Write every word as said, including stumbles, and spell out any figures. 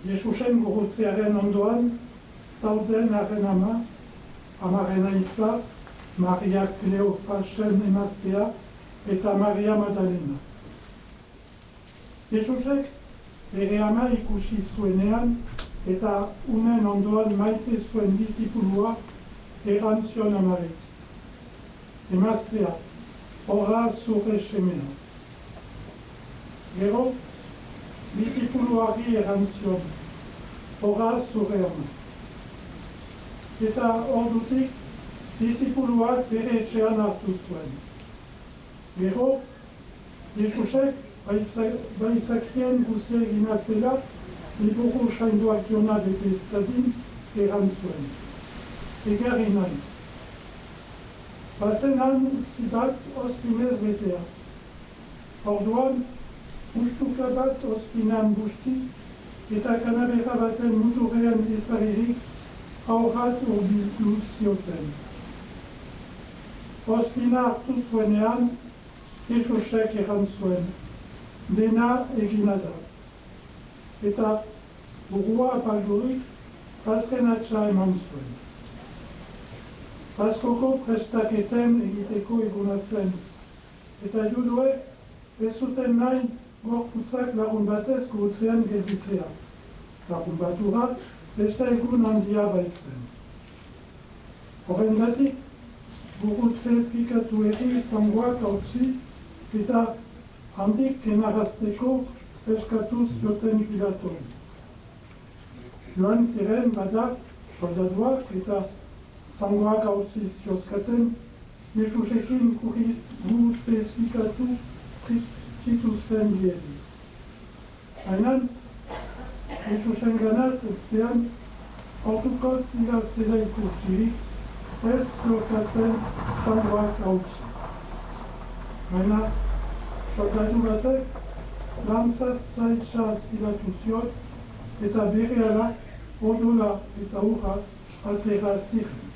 Jesusen gurutzearen ondoan, zauden haren ama, amaren aita, Maria Kleofasen emaztea eta Maria Madalena. Jesusek bere ama ikusi zuenean eta unen ondoan maite zuen disipulua erantzion amare. Emaztea, horra zure semena. Gero, disipuluari erantzion, horra zure ama. Eta ordutik, disipuluak bere etxean hartu zuen. Gero, Jesusek baizakien guztia egina zela, liburu sainduak jona bete zadin erantzuen. Egarri naiz. Bazen han utzi bat ospinez betea. Orduan, ustuka bat ospinan busti eta kanabera baten muturrean ezaririk aurrat urbiltu zioten. Ospina hartu zuenean, Jesusek erantzuen, dena egina da. Eta burua apaldurik, azken atxa eman zuen. Paskoko prestaketen egiteko eguna zen, eta juduek ez zuten nahi gorputzak lagun batez gurutzean gelditzea. Lagun batura beste egun handia baitzen. Horrengatik, gurutze fikatu eri zangoak hautzi eta handik kenarazteko eskatu zioten Pilatoen. Joan ziren bada soldatuak eta zangoak hautzi ziozkaten Jesusekin gurutze fikatu zituzten biedi. Hainan, Jesusen ganat etzean orduko zira zela ikurtzirik ez ziokaten zangoak hautzi. Baina, soldatu batek lantzaz zaitza zilatu ziot eta bere alak odola eta urra atera ziren.